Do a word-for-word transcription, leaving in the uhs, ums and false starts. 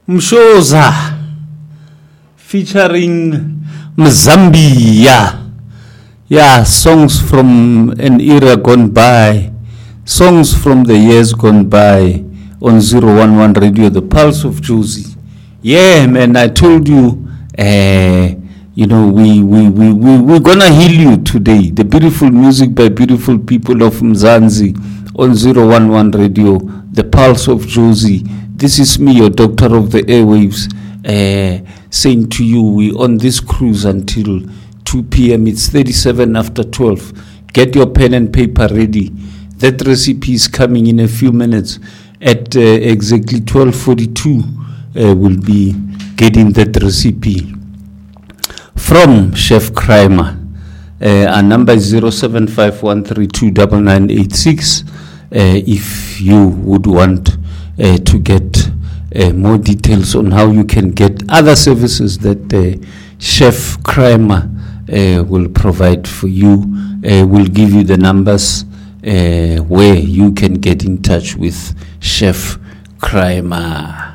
Mshoza featuring Mzambia. Yeah, songs from an era gone by, songs from the years gone by on zero one one Radio, the Pulse of Jozi. Yeah, man, I told you, uh, you know, we, we, we, we, we're gonna heal you today. The beautiful music by beautiful people of Mzansi on zero one one Radio, the Pulse of Jozi. This is me, your doctor of the airwaves, uh, saying to you, we on this cruise until two p.m. It's thirty-seven after twelve. Get your pen and paper ready. That recipe is coming in a few minutes. At uh, exactly twelve forty-two, uh, we'll be getting that recipe from Chef Kramer. Uh, our number is zero seven five one three two nine nine eight six. Uh, if you would want uh, to get uh, more details on how you can get other services that uh, Chef Kramer uh, will provide for you, uh, we'll give you the numbers uh, where you can get in touch with Chef Kramer.